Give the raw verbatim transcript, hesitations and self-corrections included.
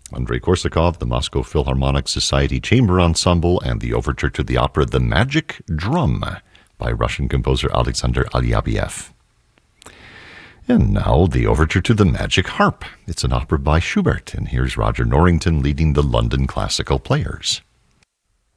Andrei Korsakov, the Moscow Philharmonic Society Chamber Ensemble, and the overture to the opera The Magic Drum by Russian composer Alexander Alyabiev. And now the overture to The Magic Harp. It's an opera by Schubert, and here's Roger Norrington leading the London Classical Players.